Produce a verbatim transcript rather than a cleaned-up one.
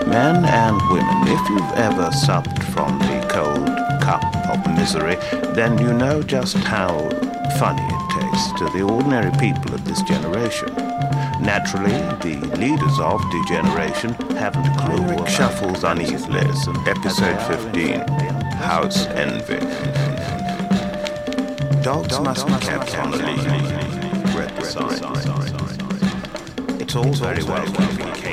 Men and women, if you've ever supped from the cold cup of misery, then you know just how funny it tastes to the ordinary people of this generation. Naturally, the leaders of degeneration haven't a clue. Heinrich shuffles uneasily. Episode fifteen, House Envy. Dogs must be kept on a leash. Read the sign. It's all very well keeping